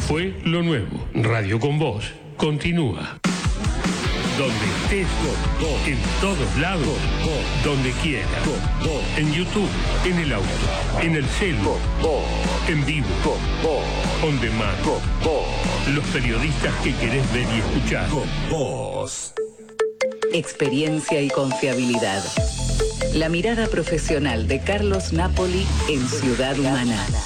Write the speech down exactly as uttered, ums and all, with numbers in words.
Fue lo nuevo. Radio con Vos continúa. Donde estés, en todos lados, donde quieras. En YouTube, en el auto, en el celu, en vivo, on demand. Los periodistas que querés ver y escuchar. Experiencia y confiabilidad. La mirada profesional de Carlos Napoli en Ciudad Humana.